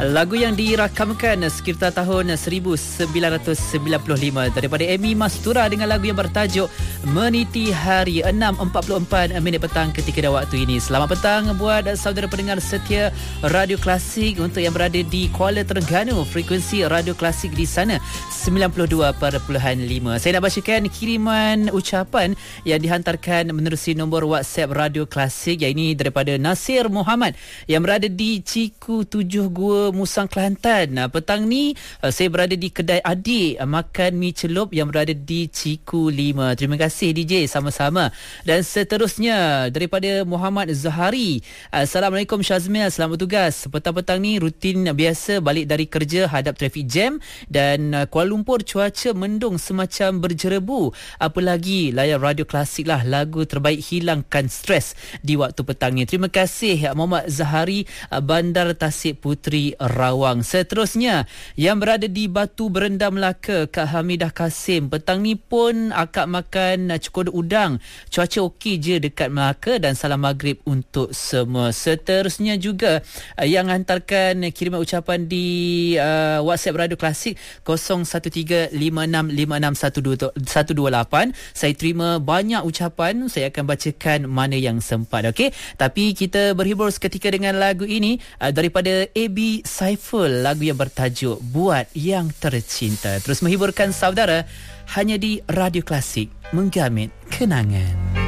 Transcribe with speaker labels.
Speaker 1: Lagu yang dirakamkan sekitar tahun 1995 daripada Amy Mastura dengan lagu yang bertajuk Meniti Hari. 6.44 minit petang ketika dah waktu ini. Selamat petang buat saudara pendengar setia Radio Klasik untuk yang berada di Kuala Terengganu. Frekuensi Radio Klasik di sana 92.5. Saya nak bacakan kiriman ucapan yang dihantarkan menerusi nombor WhatsApp Radio Klasik, yang ini daripada Nasir Muhammad yang berada di Ciku 7 Gua Musang, Kelantan. Petang ni saya berada di kedai adik makan mi celup yang berada di Ciku 5. Terima kasih DJ, sama-sama. Dan seterusnya daripada Muhammad Zahari. Assalamualaikum Syazmil, selamat tugas. Petang-petang ni rutin biasa balik dari kerja hadap trafik jam, dan Kuala Lumpur cuaca mendung semacam berjerebu. Apalagi layan Radio Klasik lah, lagu terbaik hilangkan stres di waktu petang ni. Terima kasih Muhammad Zahari, Bandar Tasik Puteri, Rawang. Seterusnya yang berada di Batu Berendam Melaka, Kak Hamidah Kasim. Petang ni pun akak makan cukur udang. Cuaca okey je dekat Melaka, dan salam maghrib untuk semua. Seterusnya juga yang hantarkan kiriman ucapan di WhatsApp Radio Klasik 0135656128. Saya terima banyak ucapan, saya akan bacakan mana yang sempat. Okey, tapi kita berhibur seketika dengan lagu ini daripada AB Saiful, lagu yang bertajuk Buat Yang Tercinta. Terus menghiburkan saudara hanya di Radio Klasik, menggamit kenangan.